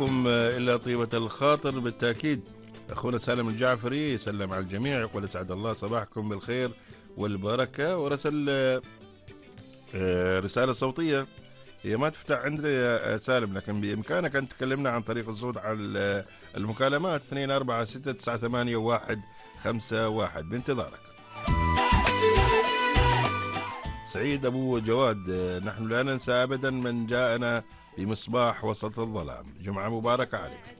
منكم إلا طيبة الخاطر بالتأكيد. أخونا سالم الجعفري يسلم على الجميع، يقول أسعد الله صباحكم بالخير والبركة، ورسل رسالة صوتية. هي ما تفتح عندنا يا سالم، لكن بإمكانك أن تكلمنا عن طريق الصوت على المكالمات 2466981151. بانتظارك. سعيد أبو جواد، نحن لا ننسى أبدا من جاءنا بمصباح وسط الظلام. جمعة مباركة عليك.